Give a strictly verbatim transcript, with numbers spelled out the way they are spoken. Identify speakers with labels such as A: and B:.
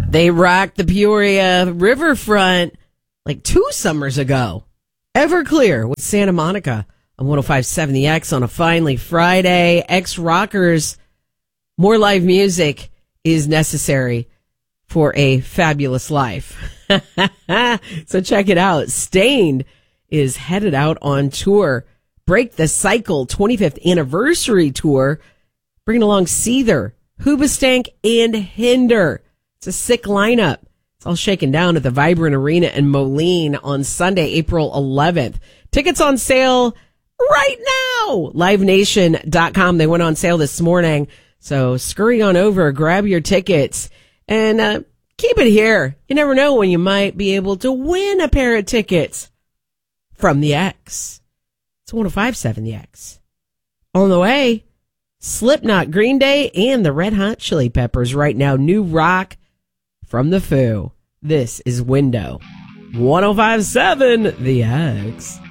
A: They rocked the Peoria riverfront like two summers ago. Everclear with Santa Monica on one oh five point seven The X on a finally Friday. Ex-rockers, more live music is necessary for a fabulous life. So check it out. Stained is headed out on tour. Break the Cycle twenty-fifth anniversary tour, bringing along Seether, Hoobastank, and Hinder. It's a sick lineup. It's all shaken down at the Vibrant Arena in Moline on Sunday, April eleventh. Tickets on sale right now. live nation dot com. They went on sale this morning. So scurry on over, grab your tickets, and uh, keep it here. You never know when you might be able to win a pair of tickets from the X. It's one oh five point seven The X. On the way, Slipknot, Green Day, and the Red Hot Chili Peppers right now. New rock from the Foo. This is Window. one oh five point seven The X.